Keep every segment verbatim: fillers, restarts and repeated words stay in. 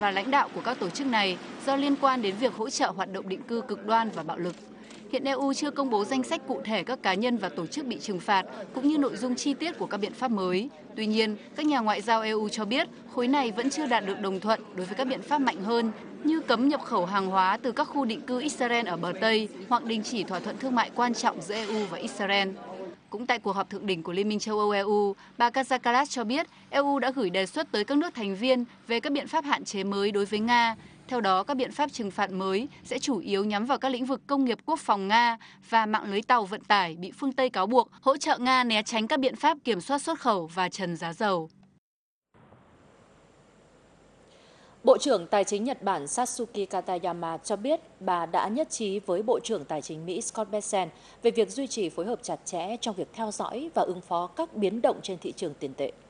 và lãnh đạo của các tổ chức này do liên quan đến việc hỗ trợ hoạt động định cư cực đoan và bạo lực. Hiện e u chưa công bố danh sách cụ thể các cá nhân và tổ chức bị trừng phạt, cũng như nội dung chi tiết của các biện pháp mới. Tuy nhiên, các nhà ngoại giao e u cho biết khối này vẫn chưa đạt được đồng thuận đối với các biện pháp mạnh hơn, như cấm nhập khẩu hàng hóa từ các khu định cư Israel ở bờ Tây hoặc đình chỉ thỏa thuận thương mại quan trọng giữa e u và Israel. Cũng tại cuộc họp thượng đỉnh của Liên minh châu Âu e u, bà Kaja Kallas cho biết e u đã gửi đề xuất tới các nước thành viên về các biện pháp hạn chế mới đối với Nga. Theo đó, các biện pháp trừng phạt mới sẽ chủ yếu nhắm vào các lĩnh vực công nghiệp quốc phòng Nga và mạng lưới tàu vận tải bị phương Tây cáo buộc hỗ trợ Nga né tránh các biện pháp kiểm soát xuất khẩu và trần giá dầu. Bộ trưởng Tài chính Nhật Bản Satsuki Katayama cho biết bà đã nhất trí với Bộ trưởng Tài chính Mỹ Scott Bessent về việc duy trì phối hợp chặt chẽ trong việc theo dõi và ứng phó các biến động trên thị trường tiền tệ.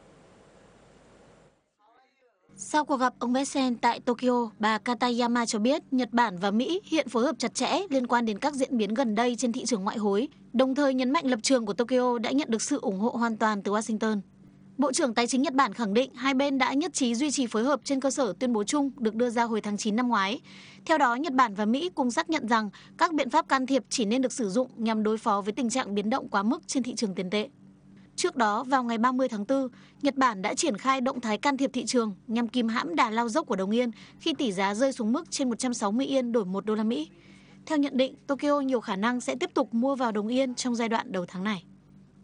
Sau cuộc gặp ông Bessent tại Tokyo, bà Katayama cho biết Nhật Bản và Mỹ hiện phối hợp chặt chẽ liên quan đến các diễn biến gần đây trên thị trường ngoại hối, đồng thời nhấn mạnh lập trường của Tokyo đã nhận được sự ủng hộ hoàn toàn từ Washington. Bộ trưởng Tài chính Nhật Bản khẳng định hai bên đã nhất trí duy trì phối hợp trên cơ sở tuyên bố chung được đưa ra hồi tháng chín năm ngoái. Theo đó, Nhật Bản và Mỹ cùng xác nhận rằng các biện pháp can thiệp chỉ nên được sử dụng nhằm đối phó với tình trạng biến động quá mức trên thị trường tiền tệ. Trước đó, vào ngày ba mươi tháng tư, Nhật Bản đã triển khai động thái can thiệp thị trường nhằm kìm hãm đà lao dốc của đồng yên khi tỷ giá rơi xuống mức trên một trăm sáu mươi yên đổi một đô la Mỹ. Theo nhận định, Tokyo nhiều khả năng sẽ tiếp tục mua vào đồng yên trong giai đoạn đầu tháng này.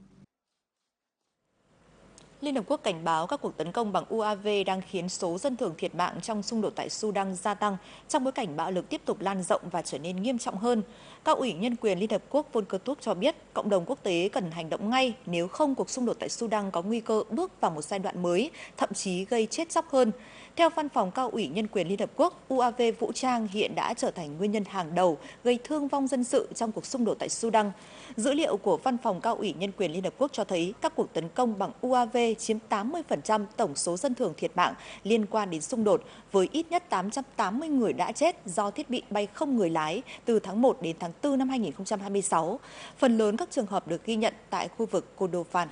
Liên Hợp Quốc cảnh báo các cuộc tấn công bằng u a vê đang khiến số dân thường thiệt mạng trong xung đột tại Sudan gia tăng trong bối cảnh bạo lực tiếp tục lan rộng và trở nên nghiêm trọng hơn. Cao ủy Nhân quyền Liên Hợp Quốc Volker Turk cho biết cộng đồng quốc tế cần hành động ngay, nếu không cuộc xung đột tại Sudan có nguy cơ bước vào một giai đoạn mới, thậm chí gây chết chóc hơn. Theo Văn phòng Cao ủy Nhân quyền Liên Hợp Quốc, u a vê vũ trang hiện đã trở thành nguyên nhân hàng đầu gây thương vong dân sự trong cuộc xung đột tại Sudan. Dữ liệu của Văn phòng Cao ủy Nhân quyền Liên Hợp Quốc cho thấy các cuộc tấn công bằng u a vê chiếm tám mươi phần trăm tổng số dân thường thiệt mạng liên quan đến xung đột, với ít nhất tám trăm tám mươi người đã chết do thiết bị bay không người lái từ tháng một đến tháng tư năm hai nghìn không trăm hai mươi sáu. Phần lớn các trường hợp được ghi nhận tại khu vực Kordofan.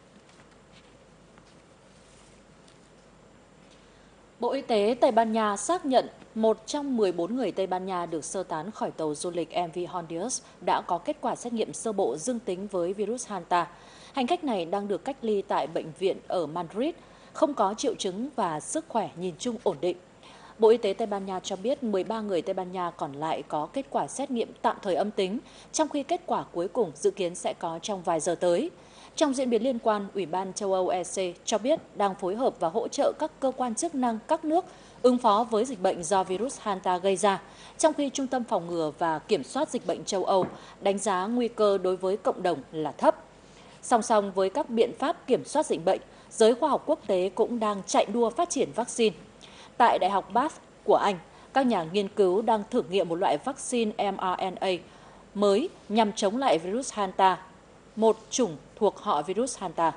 Bộ Y tế Tây Ban Nha xác nhận một trong mười bốn người Tây Ban Nha được sơ tán khỏi tàu du lịch em vê Honduras đã có kết quả xét nghiệm sơ bộ dương tính với virus Hanta. Hành khách này đang được cách ly tại bệnh viện ở Madrid, không có triệu chứng và sức khỏe nhìn chung ổn định. Bộ Y tế Tây Ban Nha cho biết mười ba người Tây Ban Nha còn lại có kết quả xét nghiệm tạm thời âm tính, trong khi kết quả cuối cùng dự kiến sẽ có trong vài giờ tới. Trong diễn biến liên quan, Ủy ban châu Âu E C cho biết đang phối hợp và hỗ trợ các cơ quan chức năng các nước ứng phó với dịch bệnh do virus Hanta gây ra, trong khi Trung tâm Phòng ngừa và Kiểm soát Dịch bệnh châu Âu đánh giá nguy cơ đối với cộng đồng là thấp. Song song với các biện pháp kiểm soát dịch bệnh, giới khoa học quốc tế cũng đang chạy đua phát triển vaccine. Tại Đại học Bath của Anh, các nhà nghiên cứu đang thử nghiệm một loại vaccine mRNA mới nhằm chống lại virus Hanta, một chủng thuộc họ virus Hanta.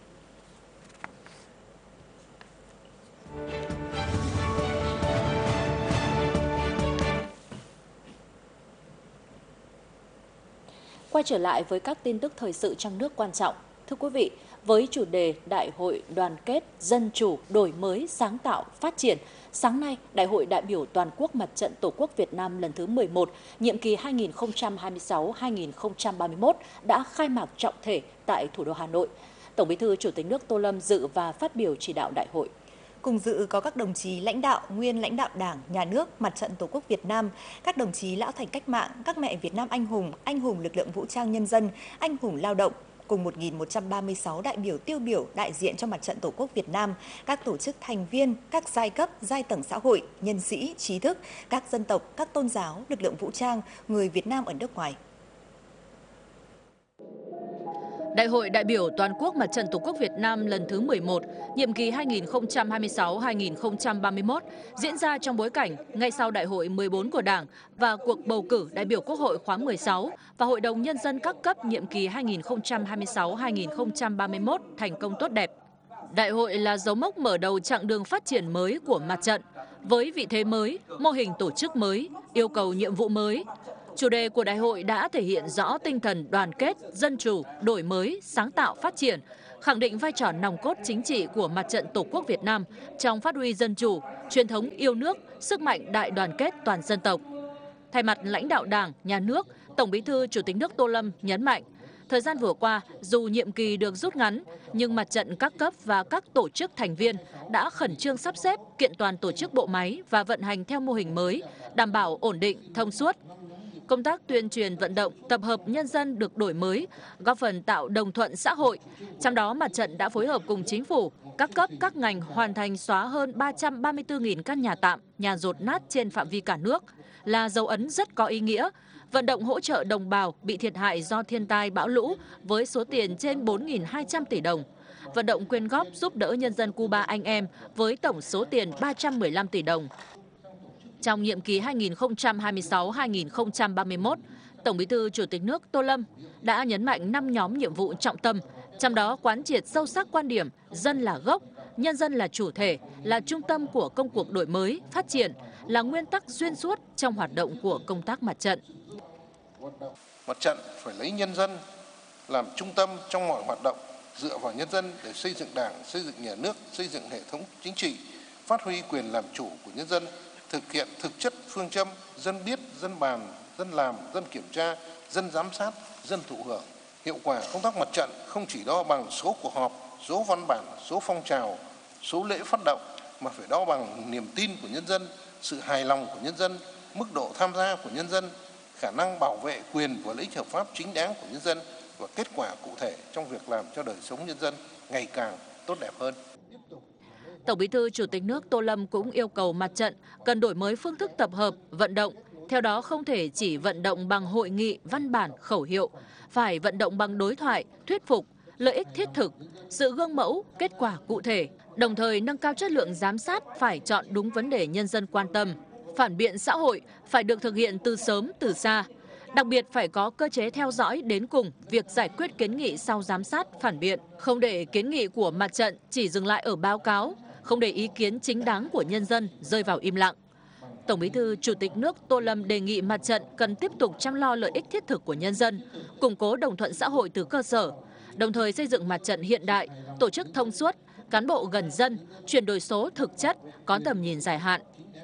Quay trở lại với các tin tức thời sự trong nước quan trọng. Thưa quý vị, với chủ đề Đại hội đoàn kết, dân chủ, đổi mới, sáng tạo, phát triển, sáng nay, Đại hội đại biểu toàn quốc Mặt trận Tổ quốc Việt Nam lần thứ mười một, nhiệm kỳ hai nghìn không trăm hai mươi sáu đến hai nghìn không trăm ba mươi mốt đã khai mạc trọng thể tại thủ đô Hà Nội. Tổng Bí thư Chủ tịch nước Tô Lâm dự và phát biểu chỉ đạo đại hội. Cùng dự có các đồng chí lãnh đạo, nguyên lãnh đạo Đảng, Nhà nước, Mặt trận Tổ quốc Việt Nam, các đồng chí lão thành cách mạng, các mẹ Việt Nam anh hùng, anh hùng lực lượng vũ trang nhân dân, anh hùng lao động, cùng một nghìn một trăm ba mươi sáu đại biểu tiêu biểu đại diện cho Mặt trận Tổ quốc Việt Nam, các tổ chức thành viên, các giai cấp, giai tầng xã hội, nhân sĩ, trí thức, các dân tộc, các tôn giáo, lực lượng vũ trang, người Việt Nam ở nước ngoài. Đại hội đại biểu toàn quốc Mặt trận Tổ quốc Việt Nam lần thứ mười một, nhiệm kỳ hai nghìn không trăm hai mươi sáu đến hai nghìn không trăm ba mươi mốt diễn ra trong bối cảnh ngay sau Đại hội mười bốn của Đảng và cuộc bầu cử đại biểu Quốc hội khóa mười sáu và Hội đồng Nhân dân các cấp nhiệm kỳ hai nghìn không trăm hai mươi sáu đến hai nghìn không trăm ba mươi mốt thành công tốt đẹp. Đại hội là dấu mốc mở đầu chặng đường phát triển mới của mặt trận, với vị thế mới, mô hình tổ chức mới, yêu cầu nhiệm vụ mới. Chủ đề của đại hội đã thể hiện rõ tinh thần đoàn kết, dân chủ, đổi mới, sáng tạo, phát triển, khẳng định vai trò nòng cốt chính trị của Mặt trận Tổ quốc Việt Nam trong phát huy dân chủ, truyền thống yêu nước, sức mạnh đại đoàn kết toàn dân tộc. Thay mặt lãnh đạo Đảng, Nhà nước, Tổng Bí thư Chủ tịch nước Tô Lâm nhấn mạnh, thời gian vừa qua, dù nhiệm kỳ được rút ngắn, nhưng mặt trận các cấp và các tổ chức thành viên đã khẩn trương sắp xếp, kiện toàn tổ chức bộ máy và vận hành theo mô hình mới, đảm bảo ổn định, thông suốt. Công tác tuyên truyền vận động, tập hợp nhân dân được đổi mới, góp phần tạo đồng thuận xã hội. Trong đó, mặt trận đã phối hợp cùng chính phủ, các cấp, các ngành hoàn thành xóa hơn ba trăm ba mươi tư nghìn căn nhà tạm, nhà dột nát trên phạm vi cả nước, là dấu ấn rất có ý nghĩa. Vận động hỗ trợ đồng bào bị thiệt hại do thiên tai bão lũ với số tiền trên bốn nghìn hai trăm tỷ đồng. Vận động quyên góp giúp đỡ nhân dân Cuba anh em với tổng số tiền ba trăm mười lăm tỷ đồng. Trong nhiệm kỳ hai nghìn không trăm hai mươi sáu đến hai nghìn không trăm ba mươi mốt, Tổng Bí thư Chủ tịch nước Tô Lâm đã nhấn mạnh năm nhóm nhiệm vụ trọng tâm, trong đó quán triệt sâu sắc quan điểm dân là gốc, nhân dân là chủ thể, là trung tâm của công cuộc đổi mới, phát triển, là nguyên tắc xuyên suốt trong hoạt động của công tác mặt trận. Mặt trận phải lấy nhân dân làm trung tâm trong mọi hoạt động, dựa vào nhân dân để xây dựng Đảng, xây dựng nhà nước, xây dựng hệ thống chính trị, phát huy quyền làm chủ của nhân dân, thực hiện thực chất phương châm dân biết, dân bàn, dân làm, dân kiểm tra, dân giám sát, dân thụ hưởng. Hiệu quả công tác mặt trận không chỉ đo bằng số cuộc họp, số văn bản, số phong trào, số lễ phát động, mà phải đo bằng niềm tin của nhân dân, sự hài lòng của nhân dân, mức độ tham gia của nhân dân, khả năng bảo vệ quyền và lợi ích hợp pháp chính đáng của nhân dân và kết quả cụ thể trong việc làm cho đời sống nhân dân ngày càng tốt đẹp hơn. Tổng Bí thư Chủ tịch nước Tô Lâm cũng yêu cầu mặt trận cần đổi mới phương thức tập hợp, vận động. Theo đó không thể chỉ vận động bằng hội nghị, văn bản, khẩu hiệu, phải vận động bằng đối thoại, thuyết phục, lợi ích thiết thực, sự gương mẫu, kết quả cụ thể. Đồng thời nâng cao chất lượng giám sát, phải chọn đúng vấn đề nhân dân quan tâm. Phản biện xã hội phải được thực hiện từ sớm, từ xa. Đặc biệt phải có cơ chế theo dõi đến cùng việc giải quyết kiến nghị sau giám sát, phản biện. Không để kiến nghị của mặt trận chỉ dừng lại ở báo cáo, không để ý kiến chính đáng của nhân dân rơi vào im lặng. Tổng Bí thư Chủ tịch nước Tô Lâm đề nghị mặt trận cần tiếp tục chăm lo lợi ích thiết thực của nhân dân, củng cố đồng thuận xã hội từ cơ sở, đồng thời xây dựng mặt trận hiện đại, tổ chức thông suốt, cán bộ gần dân, chuyển đổi số thực chất, có tầm nhìn dài hạn.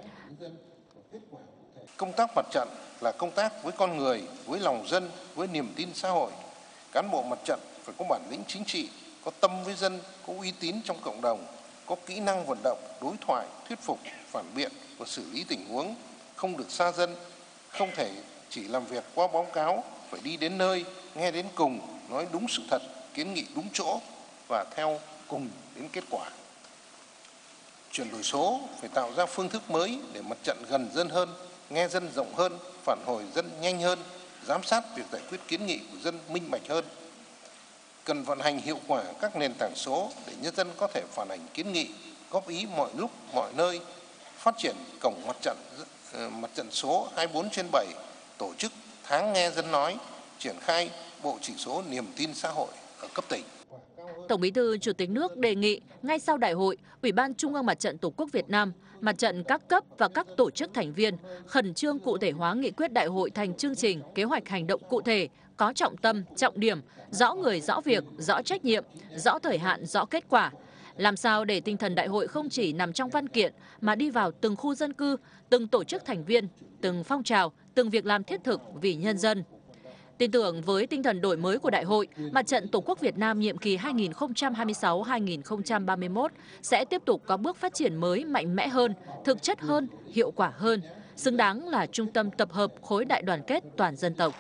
Công tác mặt trận là công tác với con người, với lòng dân, với niềm tin xã hội. Cán bộ mặt trận phải có bản lĩnh chính trị, có tâm với dân, có uy tín trong cộng đồng, có kỹ năng vận động, đối thoại, thuyết phục, phản biện và xử lý tình huống, không được xa dân, không thể chỉ làm việc qua báo cáo, phải đi đến nơi, nghe đến cùng, nói đúng sự thật, kiến nghị đúng chỗ và theo cùng đến kết quả. Chuyển đổi số phải tạo ra phương thức mới để mặt trận gần dân hơn, nghe dân rộng hơn, phản hồi dân nhanh hơn, giám sát việc giải quyết kiến nghị của dân minh bạch hơn. Cần vận hành hiệu quả các nền tảng số để nhân dân có thể phản ánh kiến nghị, góp ý mọi lúc, mọi nơi, phát triển cổng mặt trận, mặt trận số hai mươi bốn trên bảy, tổ chức tháng nghe dân nói, triển khai bộ chỉ số niềm tin xã hội ở cấp tỉnh. Tổng Bí thư Chủ tịch nước đề nghị ngay sau đại hội, Ủy ban Trung ương Mặt trận Tổ quốc Việt Nam, mặt trận các cấp và các tổ chức thành viên khẩn trương cụ thể hóa nghị quyết đại hội thành chương trình, kế hoạch hành động cụ thể, có trọng tâm, trọng điểm, rõ người, rõ việc, rõ trách nhiệm, rõ thời hạn, rõ kết quả. Làm sao để tinh thần đại hội không chỉ nằm trong văn kiện mà đi vào từng khu dân cư, từng tổ chức thành viên, từng phong trào, từng việc làm thiết thực vì nhân dân. Tin tưởng với tinh thần đổi mới của đại hội, Mặt trận Tổ quốc Việt Nam nhiệm kỳ hai nghìn không trăm hai mươi sáu đến hai nghìn không trăm ba mươi mốt sẽ tiếp tục có bước phát triển mới mạnh mẽ hơn, thực chất hơn, hiệu quả hơn, xứng đáng là trung tâm tập hợp khối đại đoàn kết toàn dân tộc.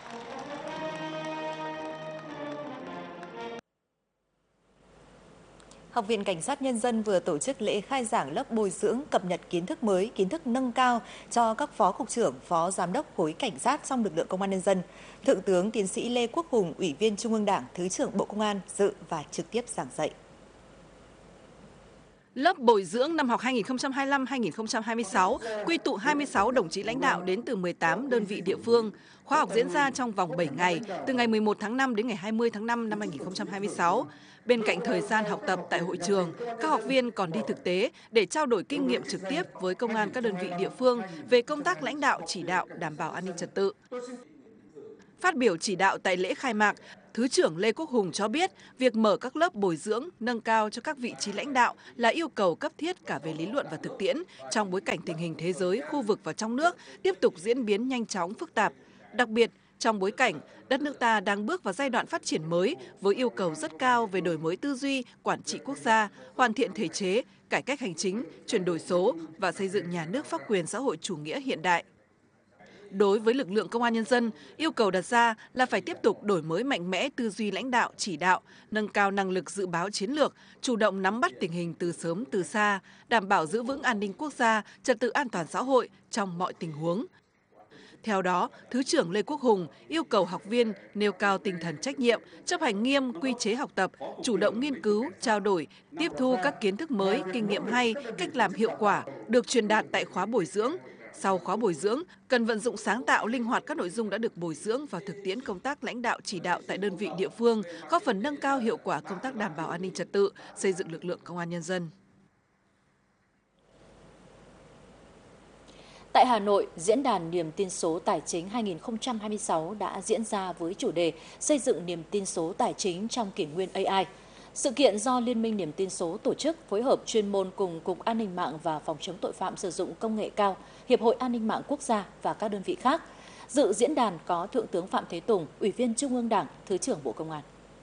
Học viện Cảnh sát Nhân dân vừa tổ chức lễ khai giảng lớp bồi dưỡng cập nhật kiến thức mới, kiến thức nâng cao cho các phó cục trưởng, phó giám đốc khối cảnh sát trong lực lượng công an nhân dân. Thượng tướng Tiến sĩ Lê Quốc Hùng, Ủy viên Trung ương Đảng, Thứ trưởng Bộ Công an dự và trực tiếp giảng dạy. Lớp bồi dưỡng năm học hai nghìn không trăm hai mươi lăm đến hai nghìn không trăm hai mươi sáu quy tụ hai mươi sáu đồng chí lãnh đạo đến từ mười tám đơn vị địa phương. Khóa học diễn ra trong vòng bảy ngày, từ ngày mười một tháng năm đến ngày hai mươi tháng năm năm hai nghìn không trăm hai mươi sáu. Bên cạnh thời gian học tập tại hội trường, các học viên còn đi thực tế để trao đổi kinh nghiệm trực tiếp với công an các đơn vị địa phương về công tác lãnh đạo, chỉ đạo, đảm bảo an ninh trật tự. Phát biểu chỉ đạo tại lễ khai mạc, Thứ trưởng Lê Quốc Hùng cho biết, việc mở các lớp bồi dưỡng, nâng cao cho các vị trí lãnh đạo là yêu cầu cấp thiết cả về lý luận và thực tiễn trong bối cảnh tình hình thế giới, khu vực và trong nước tiếp tục diễn biến nhanh chóng, phức tạp. Đặc biệt, trong bối cảnh đất nước ta đang bước vào giai đoạn phát triển mới với yêu cầu rất cao về đổi mới tư duy, quản trị quốc gia, hoàn thiện thể chế, cải cách hành chính, chuyển đổi số và xây dựng nhà nước pháp quyền xã hội chủ nghĩa hiện đại. Đối với lực lượng công an nhân dân, yêu cầu đặt ra là phải tiếp tục đổi mới mạnh mẽ tư duy lãnh đạo, chỉ đạo, nâng cao năng lực dự báo chiến lược, chủ động nắm bắt tình hình từ sớm từ xa, đảm bảo giữ vững an ninh quốc gia, trật tự an toàn xã hội trong mọi tình huống. Theo đó, Thứ trưởng Lê Quốc Hùng yêu cầu học viên nêu cao tinh thần trách nhiệm, chấp hành nghiêm quy chế học tập, chủ động nghiên cứu, trao đổi, tiếp thu các kiến thức mới, kinh nghiệm hay, cách làm hiệu quả được truyền đạt tại khóa bồi dưỡng. Sau khóa bồi dưỡng, cần vận dụng sáng tạo, linh hoạt các nội dung đã được bồi dưỡng vào thực tiễn công tác lãnh đạo chỉ đạo tại đơn vị địa phương, góp phần nâng cao hiệu quả công tác đảm bảo an ninh trật tự, xây dựng lực lượng công an nhân dân. Tại Hà Nội, Diễn đàn Niềm tin số tài chính hai nghìn không trăm hai mươi sáu đã diễn ra với chủ đề xây dựng niềm tin số tài chính trong kỷ nguyên a i. Sự kiện do Liên minh Niềm tin số tổ chức phối hợp chuyên môn cùng Cục An ninh mạng và Phòng chống tội phạm sử dụng công nghệ cao, Hiệp hội An ninh mạng quốc gia và các đơn vị khác. Dự diễn đàn có Thượng tướng Phạm Thế Tùng, Ủy viên Trung ương Đảng, Thứ trưởng Bộ Công an.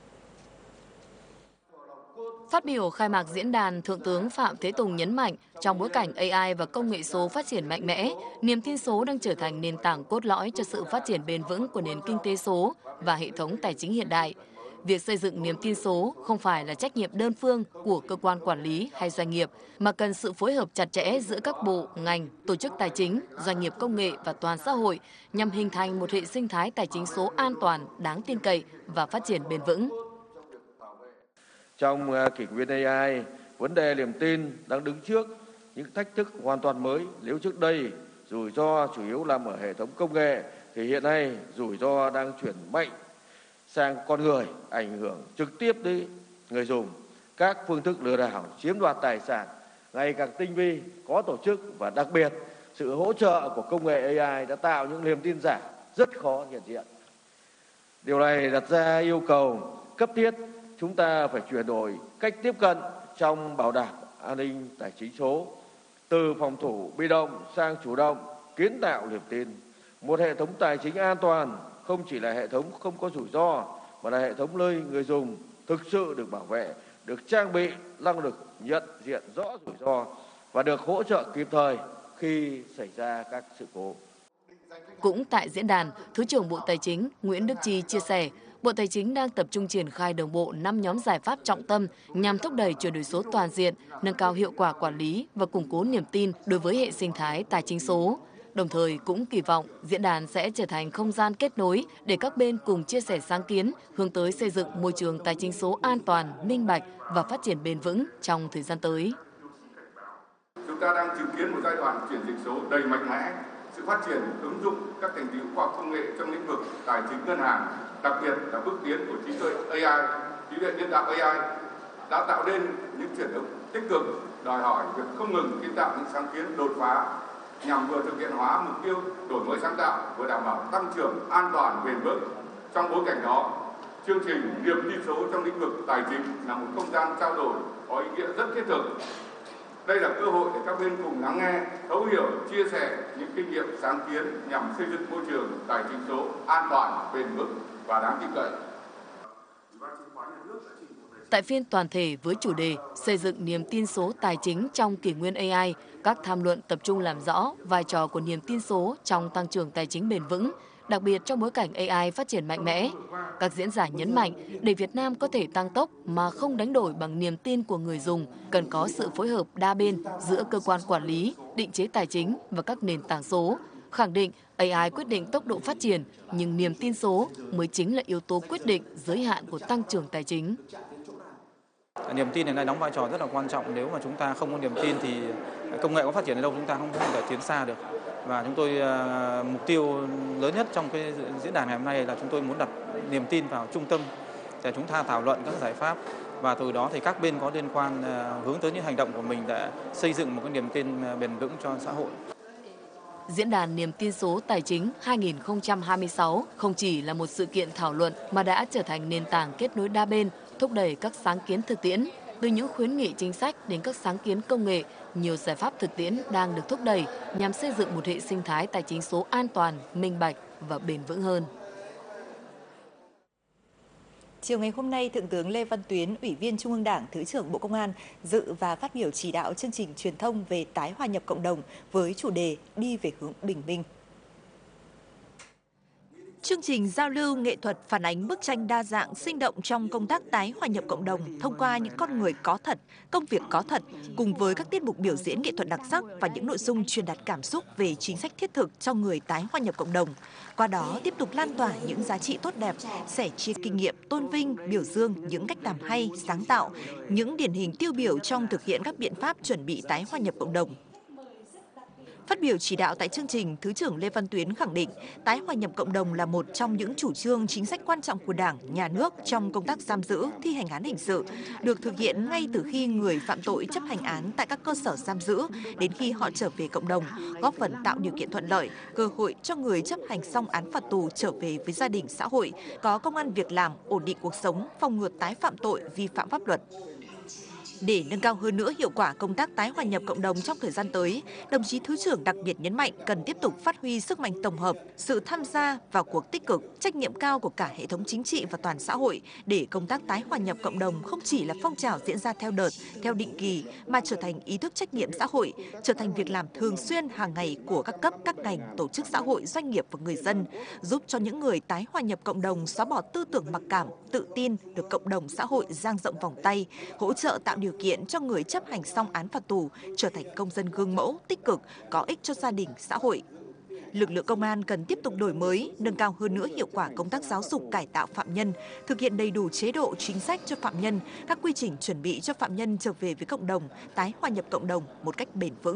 Phát biểu khai mạc diễn đàn, Thượng tướng Phạm Thế Tùng nhấn mạnh, trong bối cảnh a i và công nghệ số phát triển mạnh mẽ, niềm tin số đang trở thành nền tảng cốt lõi cho sự phát triển bền vững của nền kinh tế số và hệ thống tài chính hiện đại. Việc xây dựng niềm tin số không phải là trách nhiệm đơn phương của cơ quan quản lý hay doanh nghiệp, mà cần sự phối hợp chặt chẽ giữa các bộ, ngành, tổ chức tài chính, doanh nghiệp công nghệ và toàn xã hội nhằm hình thành một hệ sinh thái tài chính số an toàn, đáng tin cậy và phát triển bền vững. Trong kỷ nguyên a i, vấn đề niềm tin đang đứng trước những thách thức hoàn toàn mới. Nếu trước đây rủi ro chủ yếu nằm ở hệ thống công nghệ, thì hiện nay rủi ro đang chuyển mạnh sang con người, ảnh hưởng trực tiếp đến người dùng. Các phương thức lừa đảo, chiếm đoạt tài sản ngày càng tinh vi, có tổ chức và đặc biệt sự hỗ trợ của công nghệ a i đã tạo những niềm tin giả rất khó nhận diện. Điều này đặt ra yêu cầu cấp thiết, chúng ta phải chuyển đổi cách tiếp cận trong bảo đảm an ninh tài chính số, từ phòng thủ bị động sang chủ động, kiến tạo niềm tin. Một hệ thống tài chính an toàn không chỉ là hệ thống không có rủi ro, mà là hệ thống nơi người dùng thực sự được bảo vệ, được trang bị năng lực nhận diện rõ rủi ro và được hỗ trợ kịp thời khi xảy ra các sự cố. Cũng tại diễn đàn, Thứ trưởng Bộ Tài chính Nguyễn Đức Chi chia sẻ, Bộ Tài chính đang tập trung triển khai đồng bộ năm nhóm giải pháp trọng tâm nhằm thúc đẩy chuyển đổi số toàn diện, nâng cao hiệu quả quản lý và củng cố niềm tin đối với hệ sinh thái tài chính số. Đồng thời cũng kỳ vọng diễn đàn sẽ trở thành không gian kết nối để các bên cùng chia sẻ sáng kiến, hướng tới xây dựng môi trường tài chính số an toàn, minh bạch và phát triển bền vững trong thời gian tới. Chúng ta đang chứng kiến một giai đoạn chuyển dịch số đầy mạnh mẽ. Sự phát triển ứng dụng các thành tựu khoa học công nghệ trong lĩnh vực tài chính ngân hàng, đặc biệt là bước tiến của trí tuệ a i, trí tuệ nhân tạo a i đã tạo nên những chuyển động tích cực, đòi hỏi việc không ngừng kiến tạo những sáng kiến đột phá nhằm vừa thực hiện hóa mục tiêu đổi mới sáng tạo, vừa đảm bảo tăng trưởng an toàn bền vững. Trong bối cảnh đó, chương trình niềm tin số trong lĩnh vực tài chính là một không gian trao đổi có ý nghĩa rất thiết thực. Đây là cơ hội để các bên cùng lắng nghe, thấu hiểu, chia sẻ những kinh nghiệm sáng kiến nhằm xây dựng môi trường tài chính số an toàn, bền vững và đáng tin cậy. Tại phiên toàn thể với chủ đề xây dựng niềm tin số tài chính trong kỷ nguyên a i, các tham luận tập trung làm rõ vai trò của niềm tin số trong tăng trưởng tài chính bền vững, đặc biệt trong bối cảnh a i phát triển mạnh mẽ. Các diễn giả nhấn mạnh, để Việt Nam có thể tăng tốc mà không đánh đổi bằng niềm tin của người dùng, cần có sự phối hợp đa bên giữa cơ quan quản lý, định chế tài chính và các nền tảng số. Khẳng định a i quyết định tốc độ phát triển, nhưng niềm tin số mới chính là yếu tố quyết định giới hạn của tăng trưởng tài chính. Niềm tin này đóng vai trò rất là quan trọng. Nếu mà chúng ta không có niềm tin thì công nghệ có phát triển đến đâu chúng ta không thể tiến xa được. Và chúng tôi uh, mục tiêu lớn nhất trong cái diễn đàn ngày hôm nay là chúng tôi muốn đặt niềm tin vào trung tâm để chúng ta thảo luận các giải pháp, và từ đó thì các bên có liên quan uh, hướng tới những hành động của mình để xây dựng một cái niềm tin bền vững cho xã hội. Diễn đàn Niềm tin số tài chính hai nghìn không trăm hai mươi sáu không chỉ là một sự kiện thảo luận mà đã trở thành nền tảng kết nối đa bên, thúc đẩy các sáng kiến thực tiễn. Từ những khuyến nghị chính sách đến các sáng kiến công nghệ, nhiều giải pháp thực tiễn đang được thúc đẩy nhằm xây dựng một hệ sinh thái tài chính số an toàn, minh bạch và bền vững hơn. Chiều ngày hôm nay, Thượng tướng Lê Văn Tuyến, Ủy viên Trung ương Đảng, Thứ trưởng Bộ Công an dự và phát biểu chỉ đạo chương trình truyền thông về tái hòa nhập cộng đồng với chủ đề Đi về hướng bình minh. Chương trình giao lưu nghệ thuật phản ánh bức tranh đa dạng sinh động trong công tác tái hòa nhập cộng đồng thông qua những con người có thật, công việc có thật, cùng với các tiết mục biểu diễn nghệ thuật đặc sắc và những nội dung truyền đạt cảm xúc về chính sách thiết thực cho người tái hòa nhập cộng đồng. Qua đó tiếp tục lan tỏa những giá trị tốt đẹp, sẻ chia kinh nghiệm, tôn vinh, biểu dương những cách làm hay, sáng tạo, những điển hình tiêu biểu trong thực hiện các biện pháp chuẩn bị tái hòa nhập cộng đồng. Phát biểu chỉ đạo tại chương trình, Thứ trưởng Lê Văn Tuyến khẳng định tái hòa nhập cộng đồng là một trong những chủ trương chính sách quan trọng của Đảng, Nhà nước trong công tác giam giữ, thi hành án hình sự, được thực hiện ngay từ khi người phạm tội chấp hành án tại các cơ sở giam giữ đến khi họ trở về cộng đồng, góp phần tạo điều kiện thuận lợi, cơ hội cho người chấp hành xong án phạt tù trở về với gia đình xã hội, có công ăn việc làm, ổn định cuộc sống, phòng ngừa tái phạm tội, vi phạm pháp luật. Để nâng cao hơn nữa hiệu quả công tác tái hòa nhập cộng đồng trong thời gian tới, đồng chí Thứ trưởng đặc biệt nhấn mạnh cần tiếp tục phát huy sức mạnh tổng hợp, sự tham gia vào cuộc tích cực, trách nhiệm cao của cả hệ thống chính trị và toàn xã hội để công tác tái hòa nhập cộng đồng không chỉ là phong trào diễn ra theo đợt, theo định kỳ mà trở thành ý thức trách nhiệm xã hội, trở thành việc làm thường xuyên hàng ngày của các cấp, các ngành, tổ chức xã hội, doanh nghiệp và người dân, giúp cho những người tái hòa nhập cộng đồng xóa bỏ tư tưởng mặc cảm, tự tin được cộng đồng xã hội dang rộng vòng tay, hỗ trợ tạo điều kiện cho người chấp hành xong án phạt tù trở thành công dân gương mẫu, tích cực, có ích cho gia đình, xã hội. Lực lượng công an cần tiếp tục đổi mới, nâng cao hơn nữa hiệu quả công tác giáo dục cải tạo phạm nhân, thực hiện đầy đủ chế độ chính sách cho phạm nhân, các quy trình chuẩn bị cho phạm nhân trở về với cộng đồng, tái hòa nhập cộng đồng một cách bền vững.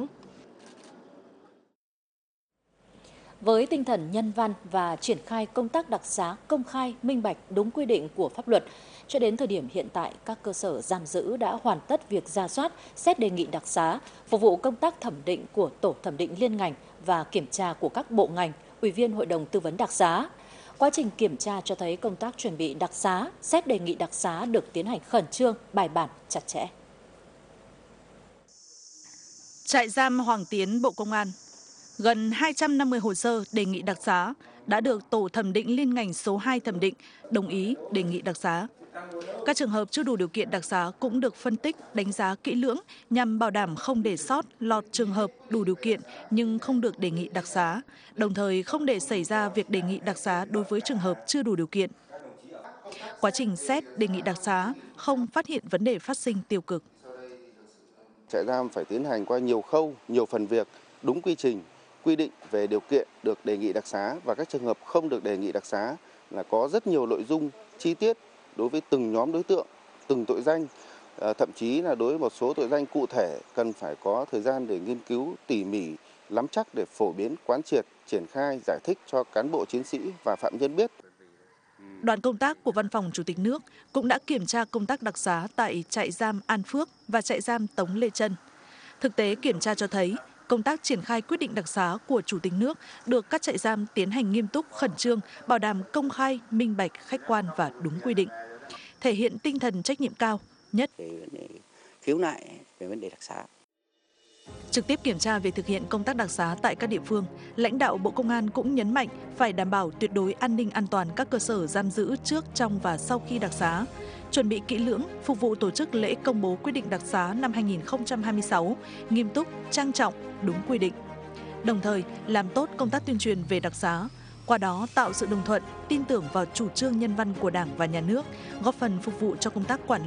Với tinh thần nhân văn và triển khai công tác đặc xá công khai, minh bạch, đúng quy định của pháp luật, cho đến thời điểm hiện tại, các cơ sở giam giữ đã hoàn tất việc rà soát, xét đề nghị đặc xá, phục vụ công tác thẩm định của Tổ thẩm định liên ngành và kiểm tra của các bộ ngành, Ủy viên Hội đồng Tư vấn đặc xá. Quá trình kiểm tra cho thấy công tác chuẩn bị đặc xá, xét đề nghị đặc xá được tiến hành khẩn trương, bài bản, chặt chẽ. Trại giam Hoàng Tiến, Bộ Công an. Gần hai trăm năm mươi hồ sơ đề nghị đặc xá đã được Tổ thẩm định liên ngành số hai thẩm định, đồng ý đề nghị đặc xá. Các trường hợp chưa đủ điều kiện đặc xá cũng được phân tích, đánh giá kỹ lưỡng nhằm bảo đảm không để sót lọt trường hợp đủ điều kiện nhưng không được đề nghị đặc xá, đồng thời không để xảy ra việc đề nghị đặc xá đối với trường hợp chưa đủ điều kiện. Quá trình xét đề nghị đặc xá không phát hiện vấn đề phát sinh tiêu cực. Trại giam phải tiến hành qua nhiều khâu, nhiều phần việc, đúng quy trình, quy định về điều kiện được đề nghị đặc xá và các trường hợp không được đề nghị đặc xá là có rất nhiều nội dung chi tiết đối với từng nhóm đối tượng, từng tội danh, thậm chí là đối với một số tội danh cụ thể cần phải có thời gian để nghiên cứu tỉ mỉ, nắm chắc để phổ biến, quán triệt, triển khai, giải thích cho cán bộ chiến sĩ và phạm nhân biết. Đoàn công tác của Văn phòng Chủ tịch nước cũng đã kiểm tra công tác đặc xá tại trại giam An Phước và trại giam Tống Lê Trân. Thực tế kiểm tra cho thấy, công tác triển khai quyết định đặc xá của Chủ tịch nước được các trại giam tiến hành nghiêm túc, khẩn trương, bảo đảm công khai, minh bạch, khách quan và đúng quy định. Thể hiện tinh thần trách nhiệm cao, nhất. Khiếu nại về vấn đề đặc xá. Trực tiếp kiểm tra việc thực hiện công tác đặc xá tại các địa phương, lãnh đạo Bộ Công an cũng nhấn mạnh phải đảm bảo tuyệt đối an ninh an toàn các cơ sở giam giữ trước, trong và sau khi đặc xá, chuẩn bị kỹ lưỡng phục vụ tổ chức lễ công bố quyết định đặc xá năm hai nghìn không trăm hai mươi sáu, nghiêm túc, trang trọng, đúng quy định. Đồng thời, làm tốt công tác tuyên truyền về đặc xá, qua đó tạo sự đồng thuận, tin tưởng vào chủ trương nhân văn của Đảng và Nhà nước, góp phần phục vụ cho công tác quản lý